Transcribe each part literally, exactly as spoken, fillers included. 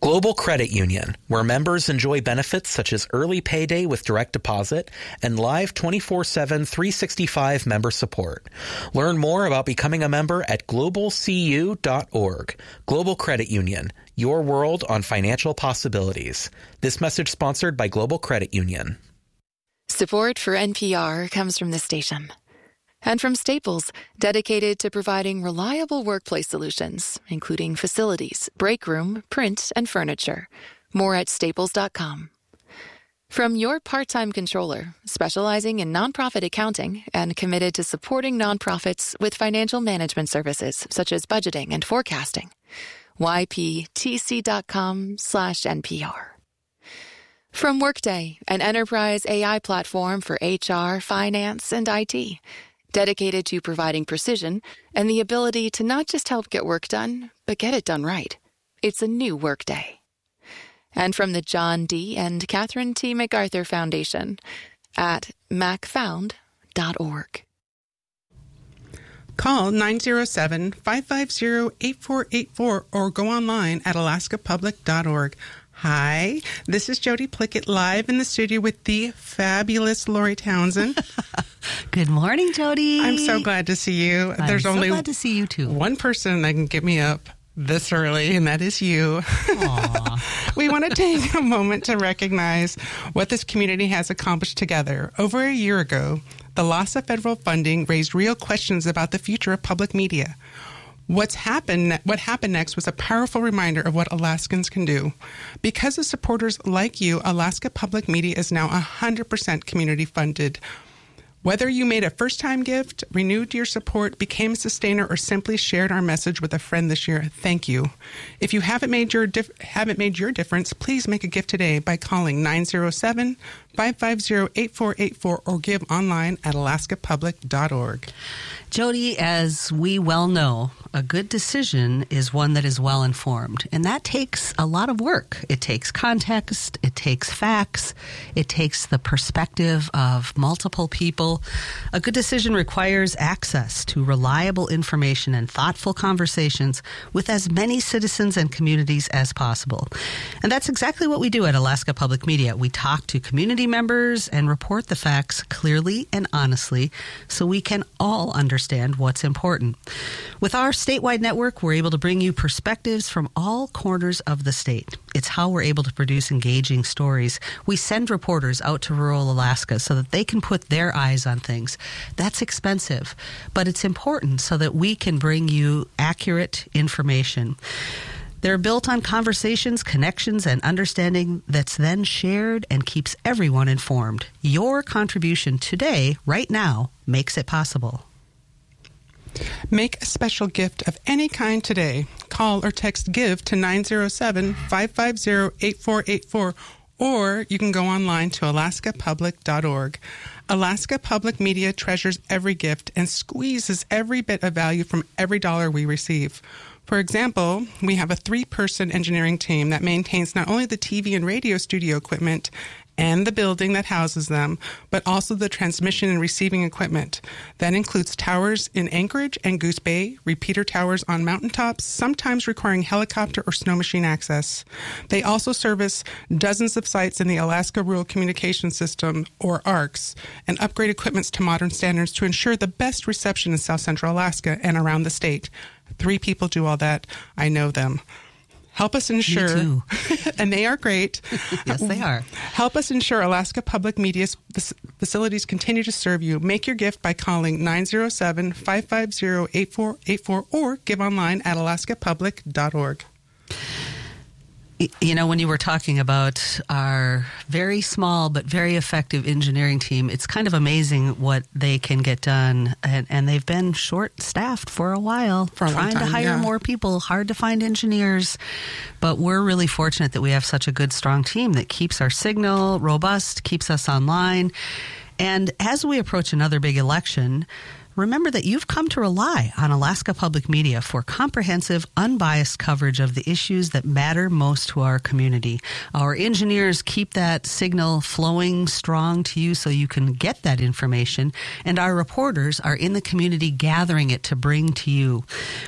Global Credit Union, where members enjoy benefits such as early payday with direct deposit and live twenty-four seven, three sixty-five member support. Learn more about becoming a member at global c u dot org. Global Credit Union, your world on financial possibilities. This message sponsored by Global Credit Union. Support for N P R comes from this station. And from Staples, dedicated to providing reliable workplace solutions, including facilities, break room, print, and furniture. More at staples dot com. From your part-time controller, specializing in nonprofit accounting and committed to supporting nonprofits with financial management services such as budgeting and forecasting. y p t c dot com slash N P R. From Workday, an enterprise A I platform for H R, finance, and I T. Dedicated to providing precision and the ability to not just help get work done, but get it done right. It's a new Workday. And from the John D. and Catherine T. MacArthur Foundation at mac found dot org. Call nine zero seven, five five zero, eight four eight four or go online at alaska public dot org. Hi, this is Jody Plickett live in the studio with the fabulous Lori Townsend. Good morning, Jody. I'm so glad to see you. I'm There's so only glad to see you too. One person that can get me up this early, and that is you. We want to take a moment to recognize what this community has accomplished together. Over a year ago, the loss of federal funding raised real questions about the future of public media. What's happened, what happened next was a powerful reminder of what Alaskans can do. Because of supporters like you, Alaska Public Media is now one hundred percent community funded. Whether you made a first-time gift, renewed your support, became a sustainer, or simply shared our message with a friend this year, thank you. If you haven't made your dif- haven't made your difference, please make a gift today by calling nine zero seven, five five zero, eight four eight four or give online at alaska public dot org. Jody, as we well know, a good decision is one that is well informed, and that takes a lot of work. It takes context, it takes facts, it takes the perspective of multiple people. A good decision requires access to reliable information and thoughtful conversations with as many citizens and communities as possible. And that's exactly what we do at Alaska Public Media. We talk to community members and report the facts clearly and honestly so we can all understand what's important. With our statewide network, we're able to bring you perspectives from all corners of the state. It's how we're able to produce engaging stories. We send reporters out to rural Alaska so that they can put their eyes on things. That's expensive, but it's important so that we can bring you accurate information. They're built on conversations, connections, and understanding that's then shared and keeps everyone informed. Your contribution today, right now, makes it possible. Make a special gift of any kind today. Call or text GIVE to nine zero seven, five five zero, eight four eight four, or you can go online to alaska public dot org. Alaska Public Media treasures every gift and squeezes every bit of value from every dollar we receive. For example, we have a three-person engineering team that maintains not only the T V and radio studio equipment and the building that houses them, but also the transmission and receiving equipment. That includes towers in Anchorage and Goose Bay, repeater towers on mountaintops, sometimes requiring helicopter or snow machine access. They also service dozens of sites in the Alaska Rural Communication System, or A R C S, and upgrade equipment to modern standards to ensure the best reception in South Central Alaska and around the state. Three people do all that. I know them. Help us ensure, Me too. And they are great. Yes, they are. Help us ensure Alaska Public Media's facilities continue to serve you. Make your gift by calling nine zero seven, five five zero, eight four eight four or give online at alaska public dot org. You know, when you were talking about our very small but very effective engineering team, it's kind of amazing what they can get done. And, and they've been short-staffed for a while, for a trying long time, to hire yeah. more people, hard to find engineers. But we're really fortunate that we have such a good, strong team that keeps our signal robust, keeps us online. And as we approach another big election, remember that you've come to rely on Alaska Public Media for comprehensive, unbiased coverage of the issues that matter most to our community. Our engineers keep that signal flowing strong to you so you can get that information, and our reporters are in the community gathering it to bring to you.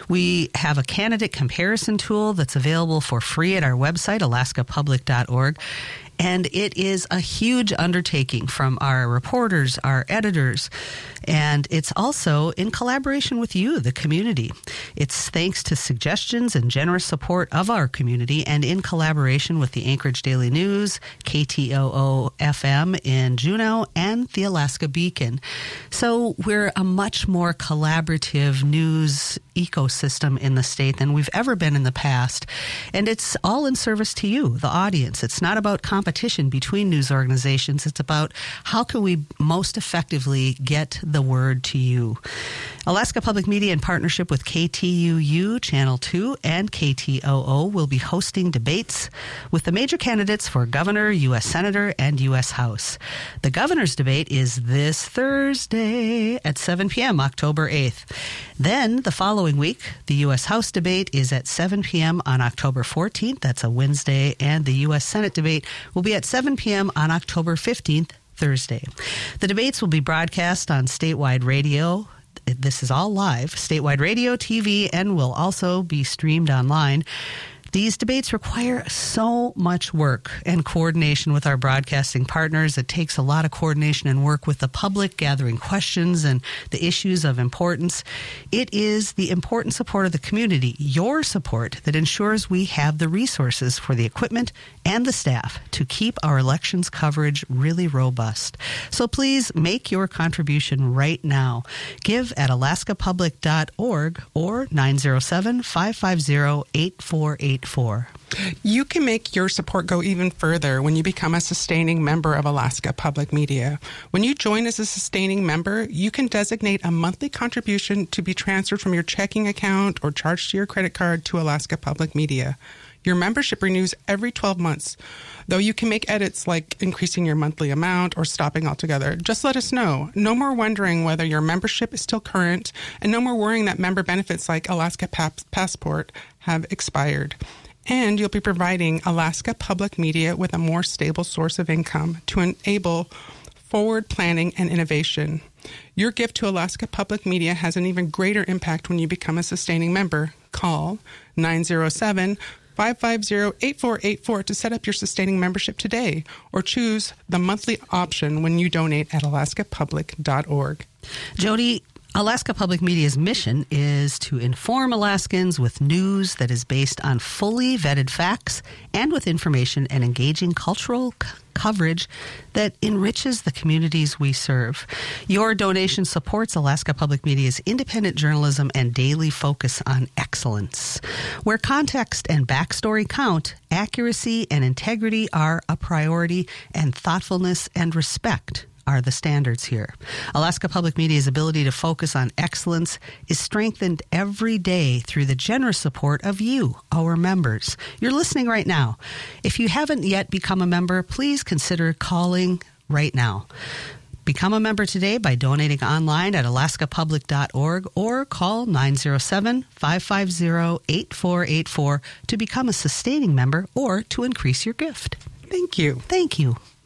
We have a candidate comparison tool that's available for free at our website, alaska public dot org. And it is a huge undertaking from our reporters, our editors, and it's also in collaboration with you, the community. It's thanks to suggestions and generous support of our community and in collaboration with the Anchorage Daily News, K T O O F M in Juneau, and the Alaska Beacon. So we're a much more collaborative news ecosystem in the state than we've ever been in the past. And it's all in service to you, the audience. It's not about competition. competition between news organizations. It's about how can we most effectively get the word to you. Alaska Public Media, in partnership with K T U U Channel two and K T O O, will be hosting debates with the major candidates for governor, U S Senator, and U S House. The governor's debate is this Thursday at seven p.m., October eighth. Then, the following week, the U S House debate is at seven p.m. on October fourteenth. That's a Wednesday. And the U S Senate debate will be at seven p.m. on October fifteenth, Thursday. The debates will be broadcast on statewide radio. This is all live, statewide radio, T V, and will also be streamed online. These debates require so much work and coordination with our broadcasting partners. It takes a lot of coordination and work with the public, gathering questions and the issues of importance. It is the important support of the community, your support, that ensures we have the resources for the equipment and the staff to keep our elections coverage really robust. So please make your contribution right now. Give at alaska public dot org or nine oh seven, five five oh, eight four eight four. You can make your support go even further when you become a sustaining member of Alaska Public Media. When you join as a sustaining member, you can designate a monthly contribution to be transferred from your checking account or charged to your credit card to Alaska Public Media. Your membership renews every twelve months. Though you can make edits like increasing your monthly amount or stopping altogether, just let us know. No more wondering whether your membership is still current, and no more worrying that member benefits like Alaska Passport have expired. And you'll be providing Alaska Public Media with a more stable source of income to enable forward planning and innovation. Your gift to Alaska Public Media has an even greater impact when you become a sustaining member. Call nine oh seven, five five oh, eight four eight four to set up your sustaining membership today, or choose the monthly option when you donate at alaska public dot org. Jody, Alaska Public Media's mission is to inform Alaskans with news that is based on fully vetted facts and with information and engaging cultural c- coverage that enriches the communities we serve. Your donation supports Alaska Public Media's independent journalism and daily focus on excellence. Where context and backstory count, accuracy and integrity are a priority, and thoughtfulness and respect are the standards here. Alaska Public Media's ability to focus on excellence is strengthened every day through the generous support of you, our members. You're listening right now. If you haven't yet become a member, please consider calling right now. Become a member today by donating online at alaska public dot org or call nine oh seven, five five oh, eight four eight four to become a sustaining member or to increase your gift. Thank you. Thank you.